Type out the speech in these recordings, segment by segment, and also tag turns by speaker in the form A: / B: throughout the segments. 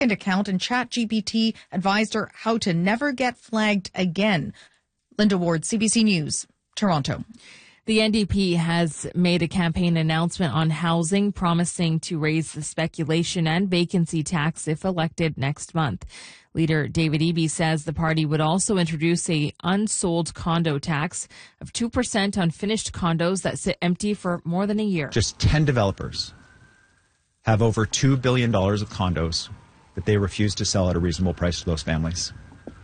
A: account, and ChatGPT advised her how to never get flagged again. Linda Ward, CBC News, Toronto.
B: The NDP has made a campaign announcement on housing, promising to raise the speculation and vacancy tax if elected next month. Leader David Eby says the party would also introduce a unsold condo tax of 2% on finished condos that sit empty for more than a year.
C: Just 10 developers have over $2 billion of condos that they refuse to sell at a reasonable price to those families.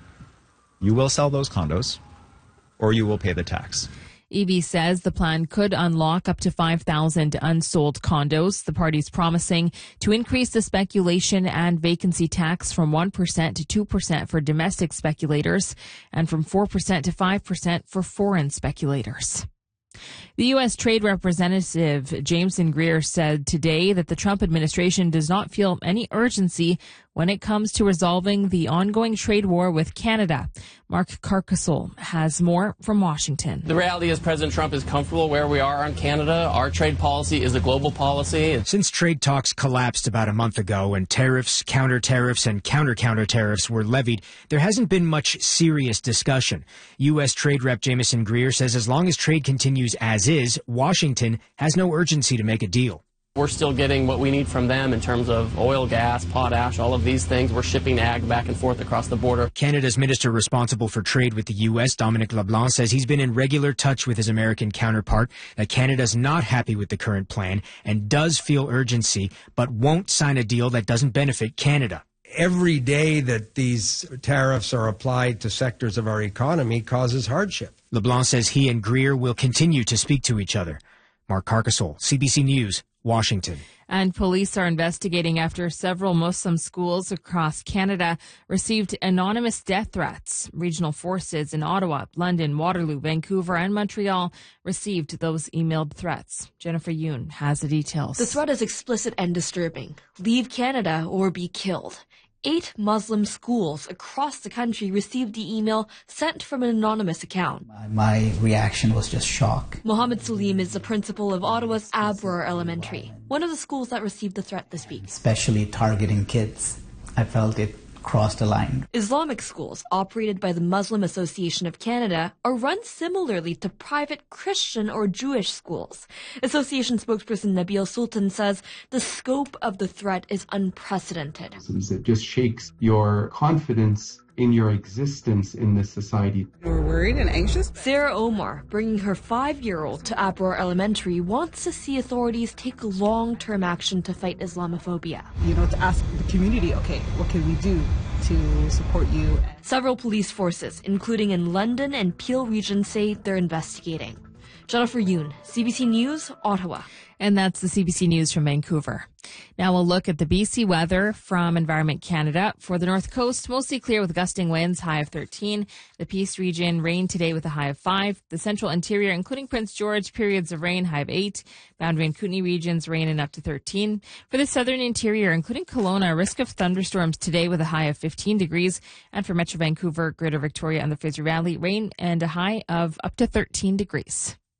C: You will sell those condos, or you will pay the tax.
B: Eby says the plan could unlock up to 5,000 unsold condos. The party's promising to increase the speculation and vacancy tax from 1% to 2% for domestic speculators and from 4% to 5% for foreign speculators. The U.S. Trade Representative Jameson Greer said today that the Trump administration does not feel any urgency when it comes to resolving the ongoing trade war with Canada. Mark Carcasole has more from Washington.
D: The reality is President Trump is comfortable where we are on Canada. Our trade policy is a global policy.
E: Since trade talks collapsed about a month ago and tariffs, counter-tariffs, and counter-counter-tariffs were levied, there hasn't been much serious discussion. U.S. Trade Rep Jameson Greer says as long as trade continues as is, Washington has no urgency to make a deal.
D: We're still getting what we need from them in terms of oil, gas, potash, all of these things. We're shipping ag back and forth across the border.
E: Canada's minister responsible for trade with the U.S., Dominic LeBlanc, says he's been in regular touch with his American counterpart, that Canada's not happy with the current plan and does feel urgency, but won't sign a deal that doesn't benefit Canada.
F: Every day that these tariffs are applied to sectors of our economy causes hardship.
E: LeBlanc says he and Greer will continue to speak to each other. Mark Carcasole, CBC News, Washington.
B: And police are investigating after several Muslim schools across Canada received anonymous death threats. Regional forces in Ottawa, London, Waterloo, Vancouver, and Montreal received those emailed threats. Jennifer Yoon has the details.
G: The threat is explicit and disturbing. Leave Canada or be killed. 8 Muslim schools across the country received the email sent from an anonymous account.
H: My reaction was just shock.
G: Mohammed Salim is the principal of Ottawa's Abror Elementary, one of the schools that received the threat this week.
H: Especially targeting kids. I felt it crossed a line.
G: Islamic schools operated by the Muslim Association of Canada are run similarly to private Christian or Jewish schools. Association spokesperson Nabil Sultan says the scope of the threat is unprecedented.
I: It just shakes your confidence in your existence in this society.
J: We're worried and anxious.
G: Sarah Omar, bringing her 5-year-old to Abror Elementary, wants to see authorities take long-term action to fight Islamophobia.
J: To ask the community, okay, what can we do to support you?
G: Several police forces, including in London and Peel region, say they're investigating. Jennifer Yoon, CBC News, Ottawa.
B: And that's the CBC News from Vancouver. Now we'll look at the BC weather from Environment Canada. For the North Coast, mostly clear with gusting winds, high of 13. The Peace region, rain today with a high of 5. The Central Interior, including Prince George, periods of rain, high of 8. Boundary and Kootenay regions, rain and up to 13. For the Southern Interior, including Kelowna, risk of thunderstorms today with a high of 15 degrees. And for Metro Vancouver, Greater Victoria and the Fraser Valley, rain and a high of up to 13 degrees.